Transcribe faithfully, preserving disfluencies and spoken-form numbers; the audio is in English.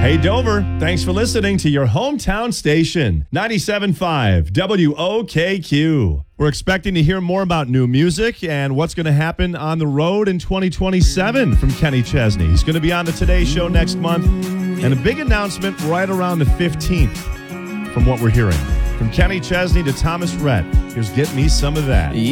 Hey, Dover, thanks for listening to your hometown station, ninety-seven point five W O K Q. We're expecting to hear more about new music and what's going to happen on the road in twenty twenty-seven from Kenny Chesney. He's going to be on the Today Show next month, and a big announcement right around the fifteenth from what we're hearing. From Kenny Chesney to Thomas Rhett, here's Get Me Some of That.